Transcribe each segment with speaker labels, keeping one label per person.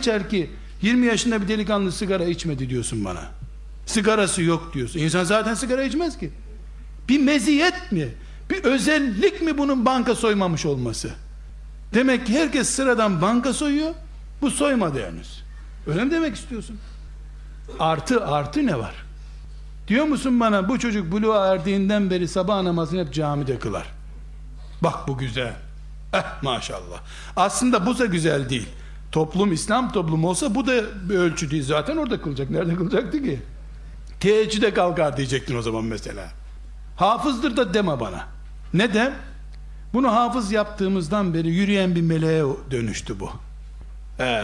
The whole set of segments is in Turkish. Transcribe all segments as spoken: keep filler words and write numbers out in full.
Speaker 1: geçer ki yirmi yaşında bir delikanlı sigara içmedi diyorsun bana? Sigarası yok diyorsun. İnsan zaten sigara içmez ki. Bir meziyet mi? Bir özellik mi bunun banka soymamış olması? Demek ki herkes sıradan banka soyuyor. Bu soymadı henüz. Öyle mi demek istiyorsun? Artı artı ne var? Diyor musun bana bu çocuk buluğa erdiğinden beri sabah namazını hep camide kılar? Bak bu güzel. Eh maşallah. Aslında bu da güzel değil. Toplum İslam toplumu olsa bu da bir ölçü değil. Zaten orada kılacak. Nerede kılacaktı ki? Teheccüde kalkar diyecektin o zaman mesela. Hafızdır da deme bana. Ne de? Bunu hafız yaptığımızdan beri yürüyen bir meleğe dönüştü bu. Ee,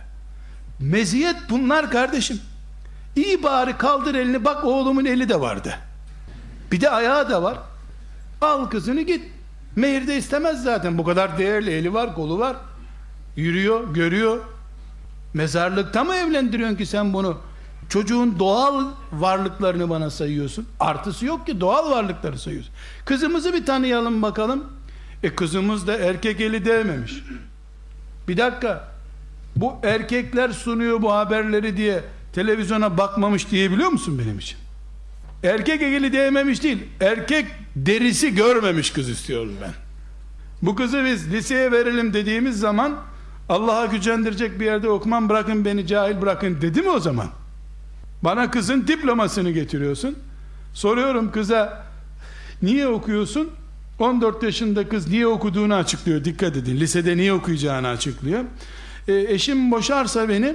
Speaker 1: meziyet bunlar kardeşim. İyi bari kaldır elini, bak oğlumun eli de vardı. Bir de ayağı da var. Al kızını git. Mehir de istemez zaten. Bu kadar değerli eli var, kolu var. Yürüyor, görüyor. Mezarlıkta mı evlendiriyorsun ki sen bunu? Çocuğun doğal varlıklarını bana sayıyorsun. Artısı yok ki, doğal varlıkları sayıyorsun. Kızımızı bir tanıyalım bakalım. E kızımız da erkek eli değmemiş. Bir dakika. Bu erkekler sunuyor bu haberleri diye televizyona bakmamış diyebiliyor musun benim için? Erkek eli değmemiş değil. Erkek derisi görmemiş kız istiyorum ben. Bu kızı biz liseye verelim dediğimiz zaman Allah'a gücendirecek bir yerde okumam, bırakın beni cahil bırakın dedi mi o zaman? Bana kızın diplomasını getiriyorsun. Soruyorum kıza, niye okuyorsun? on dört yaşında kız niye okuduğunu açıklıyor. Dikkat edin. Lisede niye okuyacağını açıklıyor. E, eşim boşarsa beni,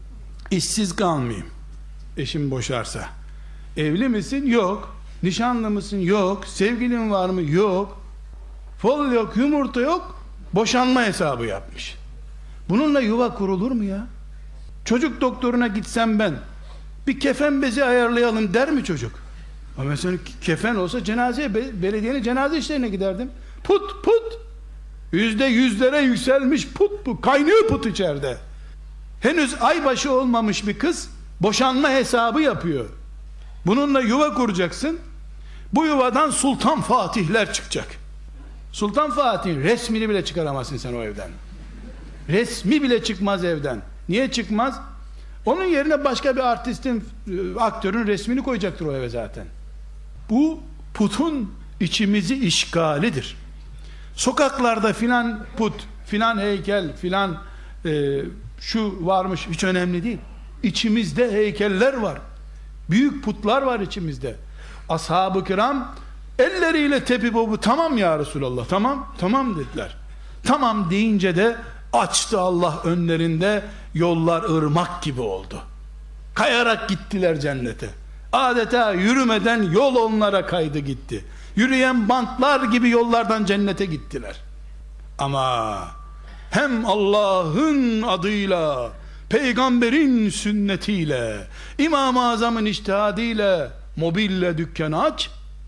Speaker 1: işsiz kalmayayım. Eşim boşarsa. Evli misin? Yok. Nişanlı mısın? Yok. Sevgilin var mı? Yok. Fol yok, yumurta yok. Boşanma hesabı yapmış. Bununla yuva kurulur mu ya? Çocuk doktoruna gitsem ben, bir kefen bezi ayarlayalım der mi çocuk? Ama mesela kefen olsa cenazeye, belediyenin cenaze işlerine giderdim. Put put. Yüzde yüzlere yükselmiş put bu. Kaynıyor put içeride. Henüz aybaşı olmamış bir kız boşanma hesabı yapıyor. Bununla yuva kuracaksın. Bu yuvadan Sultan Fatihler çıkacak. Sultan Fatih'in resmini bile çıkaramazsın sen o evden. Resmi bile çıkmaz evden. Niye çıkmaz? Onun yerine başka bir artistin, aktörün resmini koyacaktır o eve zaten. Bu putun içimizi işgalidir. Sokaklarda filan put, filan heykel, filan e, şu varmış, hiç önemli değil. İçimizde heykeller var. Büyük putlar var içimizde. Ashab-ı kiram elleriyle tepip o bu, tamam ya Resulallah, tamam, tamam dediler. Tamam deyince de açtı Allah önlerinde, yollar ırmak gibi oldu. Kayarak gittiler cennete. Adeta yürümeden yol onlara kaydı gitti. Yürüyen bantlar gibi yollardan cennete gittiler. Ama hem Allah'ın adıyla, peygamberin sünnetiyle, İmam-ı Azam'ın içtihadıyla mobille dükkanı aç,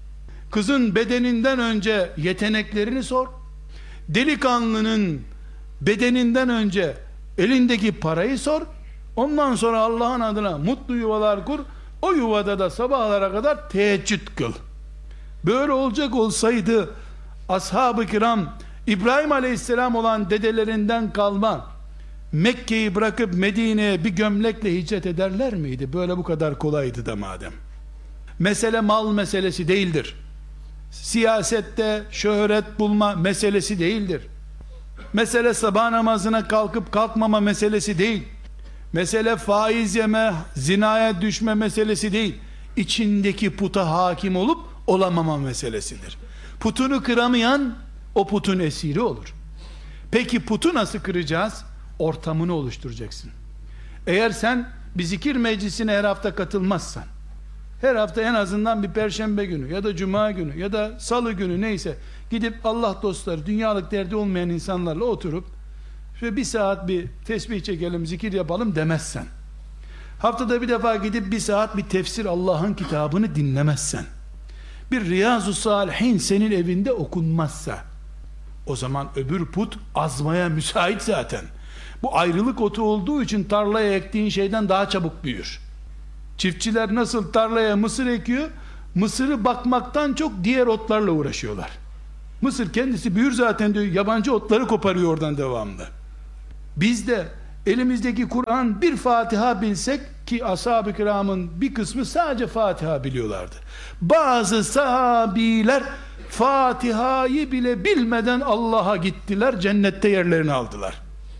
Speaker 1: kızın bedeninden önce yeteneklerini sor, delikanlının bedeninden önce elindeki parayı sor, ondan sonra Allah'ın adına mutlu yuvalar kur, o yuvada da sabahlara kadar teheccüd kıl. Böyle olacak olsaydı ashab-ı kiram İbrahim aleyhisselam olan dedelerinden kalma Mekke'yi bırakıp Medine'ye bir gömlekle hicret ederler miydi? Böyle bu kadar kolaydı da madem. Mesele mal meselesi değildir. Siyasette şöhret bulma meselesi değildir. Mesele sabah namazına kalkıp kalkmama meselesi değil. Mesele faiz yeme, zinaya düşme meselesi değil. İçindeki puta hakim olup olamama meselesidir. Putunu kıramayan o putun esiri olur. Peki putu nasıl kıracağız? Ortamını oluşturacaksın. Eğer sen bir zikir meclisine her hafta katılmazsan, her hafta en azından bir perşembe günü ya da cuma günü ya da salı günü neyse gidip Allah dostları, dünyalık derdi olmayan insanlarla oturup şöyle bir saat bir tesbih çekelim, zikir yapalım demezsen, haftada bir defa gidip bir saat bir tefsir Allah'ın kitabını dinlemezsen, bir Riyazu Salihin senin evinde okunmazsa, o zaman öbür put azmaya müsait zaten. Bu ayrılık otu olduğu için tarlaya ektiğin şeyden daha çabuk büyür. Çiftçiler nasıl tarlaya mısır ekiyor, mısırı bakmaktan çok diğer otlarla uğraşıyorlar. Mısır kendisi büyür zaten diyor, yabancı otları koparıyor oradan devamlı. Biz de elimizdeki Kur'an bir Fatiha bilsek, ki ashab-ı kiramın bir kısmı sadece Fatiha biliyorlardı. Bazı sahabiler Fatiha'yı bile bilmeden Allah'a gittiler, cennette yerlerini aldılar.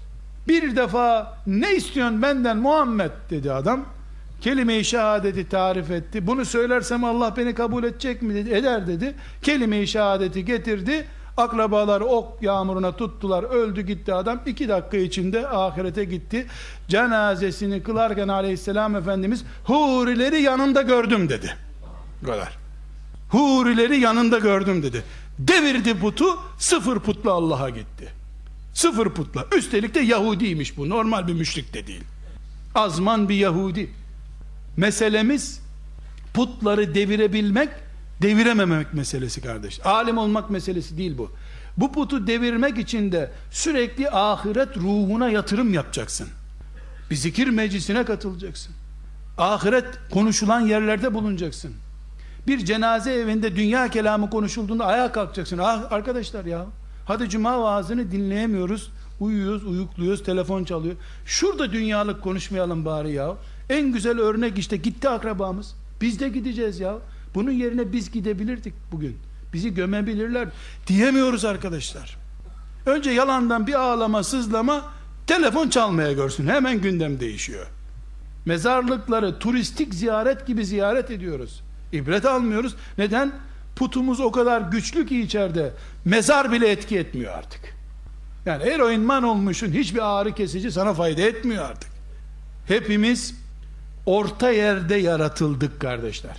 Speaker 1: Bir defa ne istiyorsun benden Muhammed dedi adam. Kelime-i şehadeti tarif etti. Bunu söylersem Allah beni kabul edecek mi dedi. Eder dedi. Kelime-i şehadeti getirdi. Akrabalar ok yağmuruna tuttular. Öldü gitti adam. İki dakika içinde ahirete gitti. Cenazesini kılarken aleyhisselam Efendimiz hurileri yanında gördüm dedi. Bu kadar. Hurileri yanında gördüm dedi. Devirdi putu, sıfır putla Allah'a gitti. Sıfır putla. Üstelik de Yahudiymiş bu. Normal bir müşrik de değil. Azman bir Yahudi. Meselemiz putları devirebilmek, devirememek meselesi kardeş. Alim olmak meselesi değil bu. Bu putu devirmek için de sürekli ahiret ruhuna yatırım yapacaksın. Bir zikir meclisine katılacaksın. Ahiret konuşulan yerlerde bulunacaksın. Bir cenaze evinde dünya kelamı konuşulduğunda ayağa kalkacaksın. Ah arkadaşlar ya, hadi cuma vaazını dinleyemiyoruz. Uyuyoruz, uyukluyoruz, telefon çalıyor. Şurada dünyalık konuşmayalım bari ya. En güzel örnek işte, gitti akrabamız. Biz de gideceğiz ya. Bunun yerine biz gidebilirdik bugün. Bizi gömebilirler. Diyemiyoruz arkadaşlar. Önce yalandan bir ağlama, sızlama, telefon çalmaya görsün. Hemen gündem değişiyor. Mezarlıkları turistik ziyaret gibi ziyaret ediyoruz. İbret almıyoruz. Neden? Putumuz o kadar güçlü ki içeride mezar bile etki etmiyor artık. Yani eroinman olmuşsun, hiçbir ağrı kesici sana fayda etmiyor artık. Hepimiz orta yerde yaratıldık kardeşler.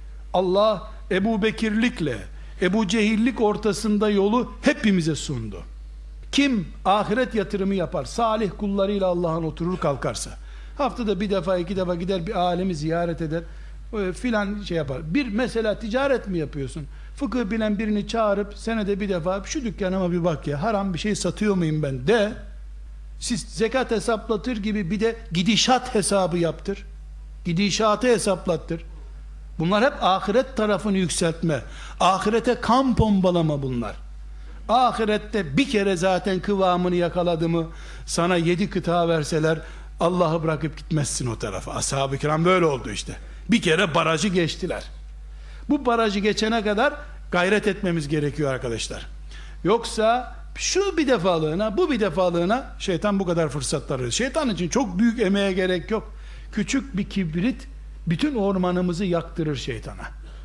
Speaker 1: Allah Ebu Bekirlikle Ebu Cehillik ortasında yolu hepimize sundu. Kim ahiret yatırımı yapar, salih kullarıyla Allah'ın oturur kalkarsa, haftada bir defa iki defa gider bir alemi ziyaret eder, filan şey yapar. Bir mesela ticaret mi yapıyorsun? Fıkıh bilen birini çağırıp senede bir defa şu dükkanıma bir bak ya, haram bir şey satıyor muyum ben de. Siz zekat hesaplatır gibi bir de gidişat hesabı yaptır. Gidişatı hesaplattır. Bunlar hep ahiret tarafını yükseltme. Ahirete kan bombalama bunlar. Ahirette bir kere zaten kıvamını yakaladı mı, sana yedi kıta verseler Allah'ı bırakıp gitmezsin o tarafa. Ashab-ı kiram böyle oldu işte. Bir kere barajı geçtiler. Bu barajı geçene kadar gayret etmemiz gerekiyor arkadaşlar. Yoksa şu bir defalığına, bu bir defalığına şeytan bu kadar fırsatlar arıyor. Şeytan için çok büyük emeğe gerek yok. Küçük bir kibrit bütün ormanımızı yaktırır şeytana.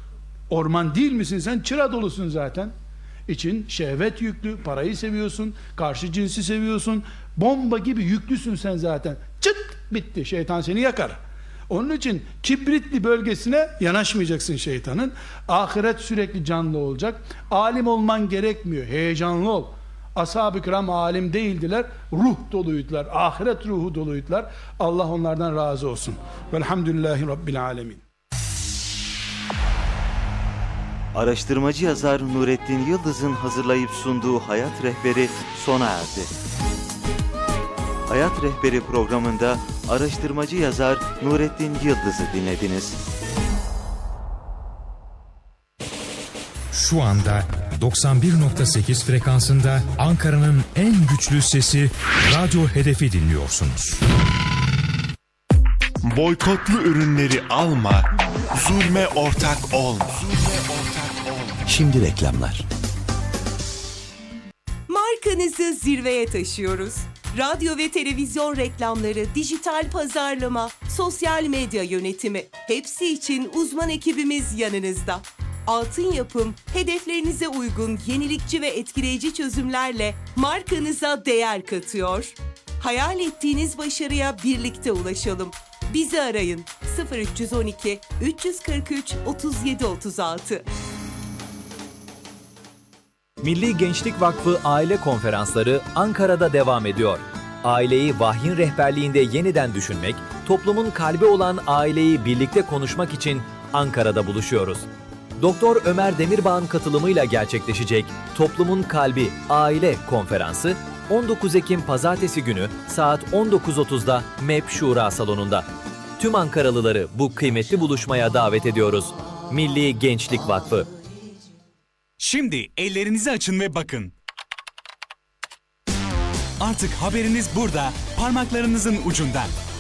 Speaker 1: Orman değil misin sen? Çıra dolusun zaten. İçin şehvet yüklü, parayı seviyorsun, karşı cinsi seviyorsun, bomba gibi yüklüsün sen zaten. Çıt, bitti. Şeytan seni yakar. Onun için kibritli bölgesine yanaşmayacaksın şeytanın. Ahiret sürekli canlı olacak. Alim olman gerekmiyor. Heyecanlı ol. Ashab-ı kiram alim değildiler. Ruh doluydular. Ahiret ruhu doluydular. Allah onlardan razı olsun. Velhamdülillahi Rabbil alemin.
Speaker 2: Araştırmacı yazar Nurettin Yıldız'ın hazırlayıp sunduğu Hayat Rehberi sona erdi. Hayat Rehberi programında araştırmacı yazar Nurettin Yıldız'ı dinlediniz.
Speaker 3: Şu anda doksan bir nokta sekiz frekansında Ankara'nın en güçlü sesi Radyo Hedef'i dinliyorsunuz.
Speaker 4: Boykotlu ürünleri alma, zulme ortak olma.
Speaker 5: Şimdi reklamlar.
Speaker 6: Markanızı zirveye taşıyoruz. Radyo ve televizyon reklamları, dijital pazarlama, sosyal medya yönetimi, hepsi için uzman ekibimiz yanınızda. Altın Yapım, hedeflerinize uygun yenilikçi ve etkileyici çözümlerle markanıza değer katıyor. Hayal ettiğiniz başarıya birlikte ulaşalım. Bizi arayın sıfır üç on iki üç kırk üç otuz yedi otuz altı.
Speaker 7: Milli Gençlik Vakfı Aile Konferansları Ankara'da devam ediyor. Aileyi vahyin rehberliğinde yeniden düşünmek, toplumun kalbi olan aileyi birlikte konuşmak için Ankara'da buluşuyoruz. Doktor Ömer Demirbağ'ın katılımıyla gerçekleşecek Toplumun Kalbi Aile Konferansı on dokuz Ekim Pazartesi günü saat on dokuz otuzda M E P Şura Salonu'nda. Tüm Ankaralıları bu kıymetli buluşmaya davet ediyoruz. Milli Gençlik Vakfı.
Speaker 8: Şimdi ellerinizi açın ve bakın. Artık haberiniz burada, parmaklarınızın ucunda.